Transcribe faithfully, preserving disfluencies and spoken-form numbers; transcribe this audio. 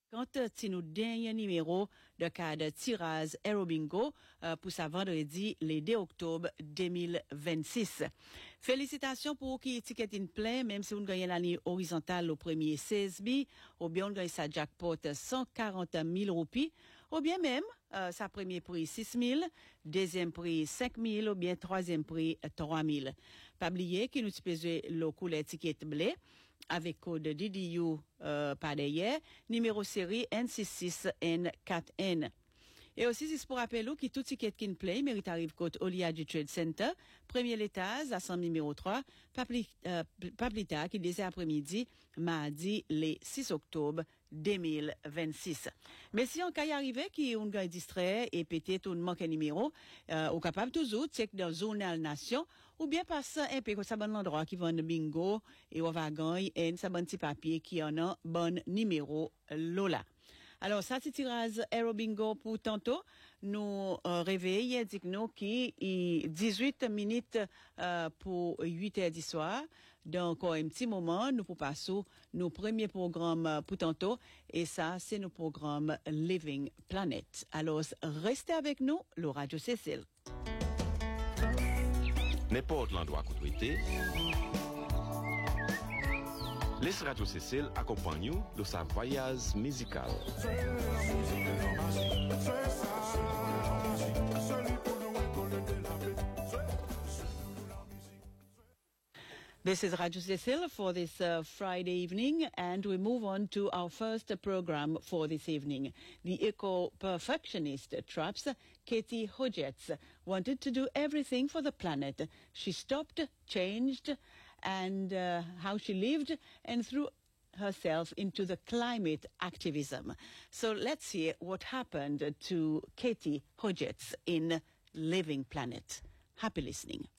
Quand c'est notre dernier numéro de cadre tirage Aerobingo euh, pour ce vendredi, le deux octobre deux mille vingt-six. Félicitations pour qui ticket in plein, même si vous gagnez l'année horizontale au premier seize bi, ou bien on gagne sa jackpot cent quarante mille roupies, ou bien même euh, sa premier prix six mille, deuxième prix cinq mille, ou bien troisième prix trois mille. Pas oublier qu'il nous pesait le couleur ticket blé, avec code D D U euh, par derrière, numéro série N soixante-six N quatre N. Et aussi, c'est pour rappeler que tout ticket qui play mérite arrive côte Olia du Trade Center, premier étage, à cent numéro trois, pas plus, euh, pas plus tard, qui désert après-midi, mardi, le six octobre deux mille vingt-six. Mais si on y arrive, qui on est distrait et peut-être on manque un numéro, euh, on capable toujours check dans Journal Nation, ou bien passer un peu comme ça bon endroit qui vend bingo, et on va gagner un ça bon petit papier qui en a bon numéro Lola. Alors, ça, c'est tirage Aerobingo pour tantôt. Nous euh, réveillons, dit-nous, qui est dix-huit minutes euh, pour huit heures du soir. Donc, un petit moment, nous pour passer nos premiers programmes pour tantôt. Et ça, c'est nos programmes Living Planet. Alors, restez avec nous, le Radio Cécile. N'importe l'endroit qu'on souhaite. Les Radio Cécile accompagnent nous de sa voyage musical. This is Radio Cécile for this uh, Friday evening, and we move on to our first program for this evening. The eco-perfectionist Traps, Katie Hodgetts, wanted to do everything for the planet. She stopped, changed, and uh, how she lived and threw herself into the climate activism. So let's hear what happened to Katie Hodgetts in Living Planet. Happy listening.